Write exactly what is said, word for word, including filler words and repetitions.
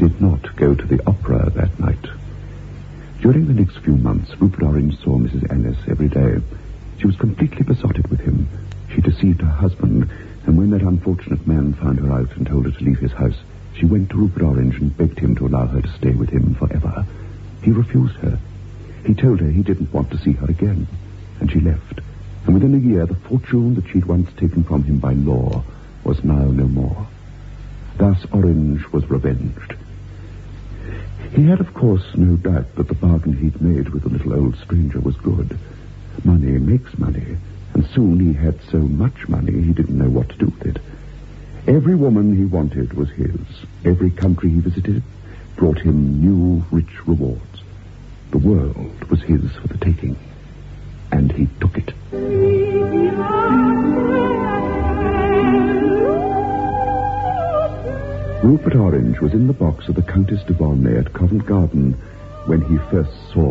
did not go to the opera that night. During the next few months, Rupert Orange saw Missus Ennis every day. She was completely besotted with him. She deceived her husband, and when that unfortunate man found her out and told her to leave his house, she went to Rupert Orange and begged him to allow her to stay with him forever. He refused her. He told her he didn't want to see her again, and she left. And within a year, the fortune that she'd once taken from him by law was now no more. Thus Orange was revenged. He had, of course, no doubt that the bargain he'd made with the little old stranger was good. Money makes money, and soon he had so much money he didn't know what to do with it. Every woman he wanted was his. Every country he visited brought him new, rich rewards. The world was his for the taking, and he took it. Rupert Orange was in the box of the Countess de Volnay at Covent Garden when he first saw